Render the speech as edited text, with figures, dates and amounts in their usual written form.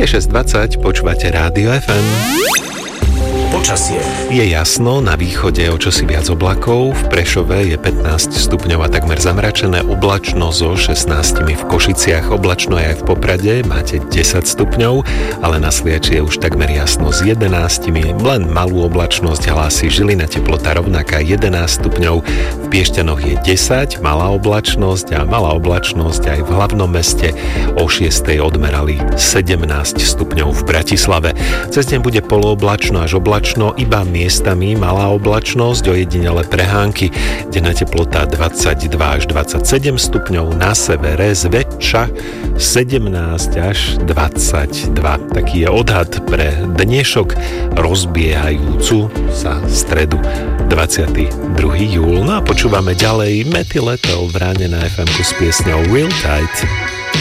Je 6:20, počúvate Rádio FM. Počasie. Je jasno, na východe o čosi viac oblakov, v Prešove je 15 stupňov a takmer zamračené, oblačno so 16 v Košiciach, oblačno aj v Poprade, máte 10 stupňov, ale na Sliači je už takmer jasno s 11, len malú oblačnosť hlási Žilina, teplota rovnaká 11 stupňov, v Piešťanoch je 10, malá oblačnosť a malá oblačnosť aj v hlavnom meste, o 6 odmerali 17 stupňov v Bratislave. Cez deň bude polooblačno až oblačno, iba miestami malá oblačnosť, ojedinele prehánky, denná teplota 22 až 27 stupňov, na severe zväčša 17 až 22. Taký je odhad pre dnešok, rozbiehajúcu sa stredu 22. júl. No a počúvame ďalej Mety Leto v ráne na FM-ku s piesňou Real Tight.